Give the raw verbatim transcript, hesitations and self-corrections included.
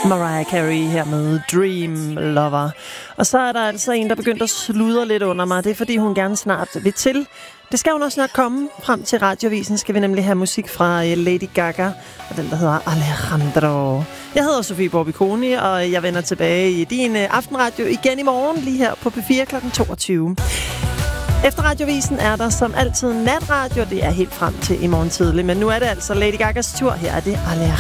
Mariah Carey her med Dream Lover. Og så er der altså en, der begyndte at sludre lidt under mig. Det er, fordi hun gerne snart vil til. Det skal hun også snart komme. Frem til Radioavisen skal vi nemlig have musik fra Lady Gaga, og den, der hedder Alejandro. Jeg hedder Sofie Borbiconi, og jeg vender tilbage i din aftenradio igen i morgen, lige her på P fire klokken toogtyve. Efter Radioavisen er der som altid natradio. Det er helt frem til i morgen tidlig, men nu er det altså Lady Gagas tur. Her er det Alejandro.